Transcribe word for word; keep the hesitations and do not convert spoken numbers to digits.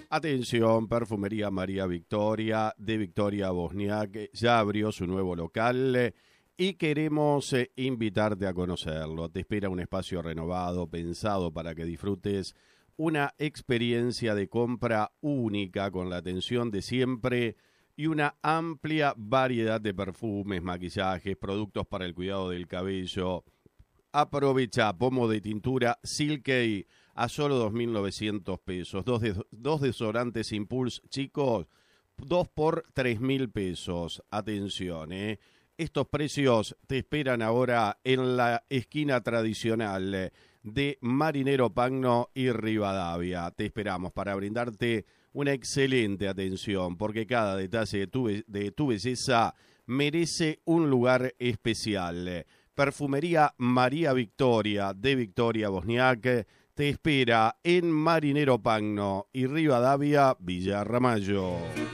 Atención, Perfumería María Victoria de Victoria Bosniak ya abrió su nuevo local eh, y queremos eh, invitarte a conocerlo. Te espera un espacio renovado, pensado para que disfrutes una experiencia de compra única con la atención de siempre y una amplia variedad de perfumes, maquillajes, productos para el cuidado del cabello. Aprovecha pomo de tintura Silkei a solo dos mil novecientos pesos. Dos, de, dos desodorantes Impulse chicos, dos por tres mil pesos. Atención, ¿eh? Estos precios te esperan ahora en la esquina tradicional de Marinero Pagno y Rivadavia. Te esperamos para brindarte una excelente atención, porque cada detalle de tu, de tu belleza merece un lugar especial. Perfumería María Victoria de Victoria Bosniak te espera en Marinero Pagno y Rivadavia, Villa Ramallo.